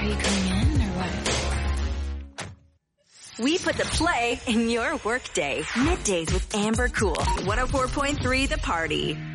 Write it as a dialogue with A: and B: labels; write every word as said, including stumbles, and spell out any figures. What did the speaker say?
A: you coming in or what?
B: We put the play in your workday. Middays with Amber Cool. one oh four point three The Party.